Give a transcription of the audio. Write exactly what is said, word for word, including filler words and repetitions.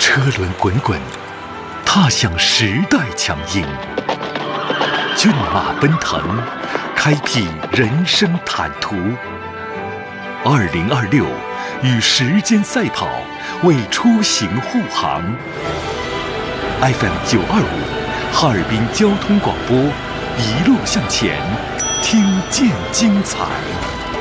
车轮滚滚，踏向时代强音；骏马奔腾，开辟人生坦途。二零二六，与时间赛跑，为出行护航。F M 九二五，哈尔滨交通广播，一路向前，听见精彩。